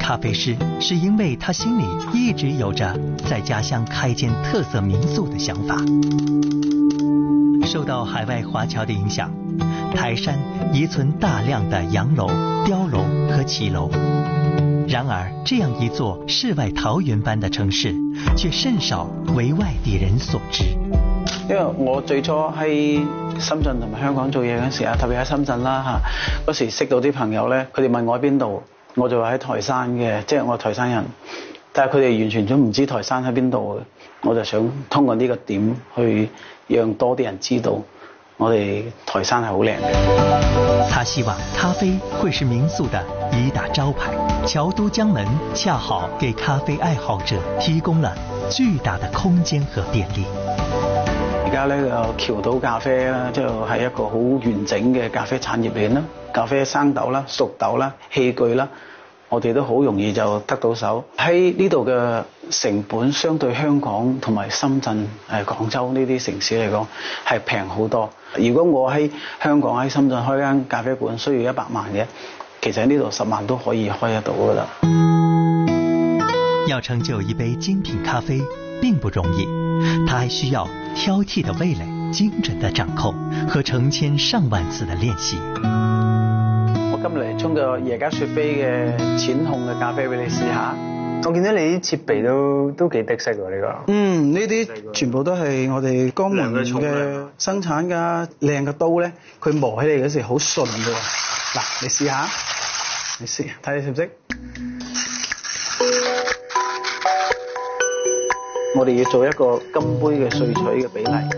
咖啡师，是因为他心里一直有着在家乡开间特色民宿的想法。受到海外华侨的影响，台山遗存大量的洋楼、碉楼和騎楼。然而，这样一座世外桃源般的城市，却甚少為外地人所知。 因為我最初喺深圳同埋香港做嘢嗰時啊，特別喺深圳啦嗰時識到啲朋友咧，佢哋問我喺邊度，我就話喺台山嘅，即係我係台山人，但係佢哋完全都唔知台山喺邊度嘅，我就想通過呢個點去讓多啲人知道我哋台山係好靚嘅。 他希望咖啡會是民宿的一大招牌，僑都江門恰好給咖啡愛好者提供了巨大的空間和便利。 而家呢個僑都咖啡啦，就係一個好完整嘅咖啡產業鏈啦，咖啡生豆啦、熟豆啦、器具啦，我哋都好容易就得到手。喺呢度嘅成本相對香港同埋深圳、廣州呢啲城市嚟講係平好多。如果我喺香港喺深圳開間咖啡館需要100萬嘅，其實喺呢度10萬都可以開得到㗎啦。 要成就一杯精品咖啡並不容易，它還需要挑剔的味蕾、精準的掌控和成千上萬次的練習。 我今日嚟沖個耶加雪菲嘅淺烘嘅咖啡俾你試下。 我見到你啲設備都幾的色喎，呢個。 呢啲全部都係我哋江門嘅生產㗎，靚嘅刀咧，佢磨起嚟嗰時好順㗎。嗱，你試下，你試睇你識唔識？我哋要做一個金杯嘅萃取嘅比例。